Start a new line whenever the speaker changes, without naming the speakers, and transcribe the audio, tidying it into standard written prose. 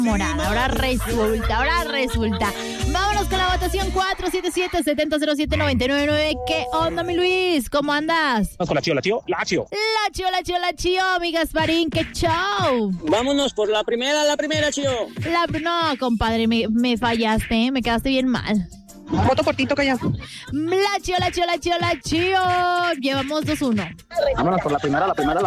morada. Ahora resulta. Vámonos con la votación 477-7007-999. ¿Qué onda, mi Luis? ¿Cómo andas?
Vamos con la Chio.
La Chio, mi Gasparín, qué show.
Vámonos por la primera, Chio.
No, compadre, me fallaste, me quedaste bien mal.
Voto cortito que ya.
La Chio. Llevamos 2-1.
Vámonos por la primera.